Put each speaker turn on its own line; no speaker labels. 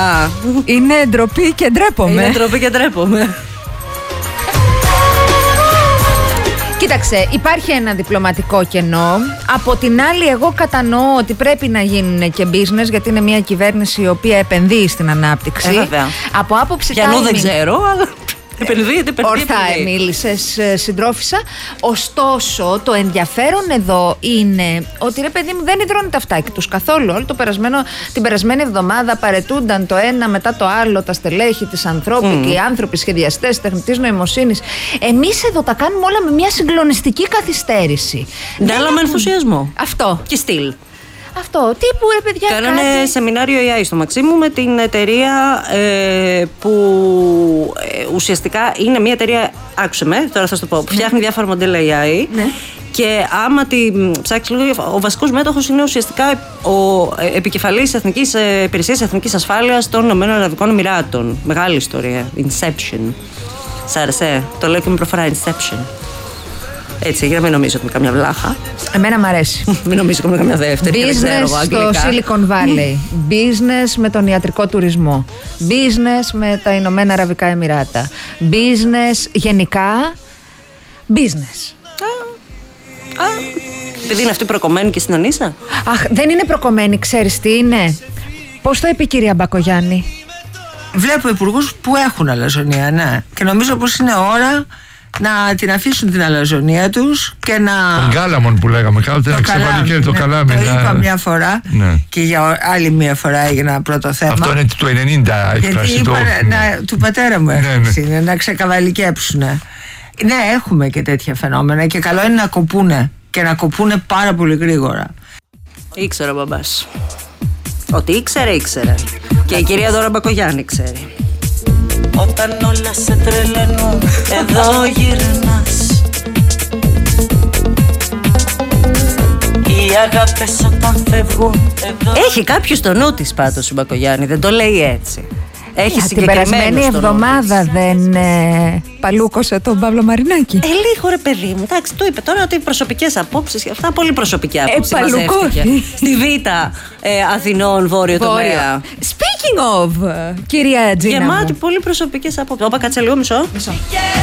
Είναι ντροπή και ντρέπομαι.
Είναι ντροπή και ντρέπομαι.
Κοίταξε, υπάρχει ένα διπλωματικό κενό. Από την άλλη, εγώ κατανοώ ότι πρέπει να γίνουν και business, γιατί είναι μια κυβέρνηση η οποία επενδύει στην ανάπτυξη.
Βέβαια.
Από άποψη
Πιανού δεν ξέρω, αλλά επενδύεται.
Ορθά μίλησες, συντρόφισσα. Ωστόσο, το ενδιαφέρον εδώ είναι ότι, ρε παιδί μου, δεν υδρώνει τα αυτάκια τους καθόλου. Όλο την περασμένη εβδομάδα παρετούνταν το ένα μετά το άλλο τα στελέχη της ανθρώπου και οι άνθρωποι σχεδιαστές τεχνητής νοημοσύνης. Εμείς εδώ τα κάνουμε όλα με μια συγκλονιστική καθυστέρηση.
Ναι, αλλά με ενθουσιασμό.
Αυτό.
Και στυλ.
Αυτό, τύπου ρε παιδιά.
Κάνανε σεμινάριο AI στο Μαξίμου με την εταιρεία που ουσιαστικά είναι μια εταιρεία, άκουσε με, τώρα θα σου το πω, που φτιάχνει διάφορα μοντέλα AI.
Ναι.
Και άμα τη ψάξει λίγο, ο βασικός μέτοχος είναι ουσιαστικά ο επικεφαλής Εθνικής Υπηρεσίας Εθνικής Ασφάλειας των Ηνωμένων Αραβικών Εμιράτων. Μεγάλη ιστορία. Inception. Σ' άρεσε? Το λέω και με προφορά Inception. Έτσι, για να μην νομίζω ότι είναι καμιά βλάχα.
Εμένα μ' αρέσει.
Μην νομίζω ότι είναι καμιά δεύτερη.
Business στο Silicon Valley. Business με τον ιατρικό τουρισμό. Business με τα Ηνωμένα Αραβικά Εμιράτα. Business γενικά. Business.
Επειδή είναι αυτή προκομμένη και στην Ανίσα.
Αχ, δεν είναι προκομμένη, ξέρεις τι είναι. Πώς το είπε η κυρία Μπακογιάννη?
Βλέπω υπουργούς που έχουν αλαζονία, ναι. Και νομίζω πως είναι ώρα να την αφήσουν την αλαζονία τους και να.
Τον κάλαμον που λέγαμε, κάποτε να ξεβαλικέρει το καλάμι.
Το είπα μια φορά και για άλλη μια φορά έγινε πρώτο θέμα.
Αυτό είναι το 90,
γιατί είπα του πατέρα μου είναι να ξεκαβαλικέψουν. Ναι, έχουμε και τέτοια φαινόμενα και καλό είναι να κοπούνε και να κοπούνε πάρα πολύ γρήγορα.
Ήξερε ο μπαμπάς. Ότι ήξερε. Και η κυρία Δώρα Μπακογιάννη ξέρει.
Όταν όλα σε τρελαίνουν, εδώ γυρνάς. Οι αγάπες όταν φεύγουν, εδώ.
Έχει κάποιο στο νου της πάντως η Μπακογιάννη, δεν το λέει έτσι. Έχει
την περασμένη εβδομάδα δεν παλούκωσε τον Παύλο Μαρινάκη?
Λίγο ρε παιδί μου, εντάξει, του είπε τώρα ότι προσωπικές απόψεις, αυτά πολύ προσωπική άποψη μαζεύτηκε. Στη Β' Αθηνών, βόρειο τομέα.
Speaking of, κυρία Τζίνα.
Γεμάτη πολύ προσωπικές απόψεις. Όπα, κάτσε λίγο, μισό.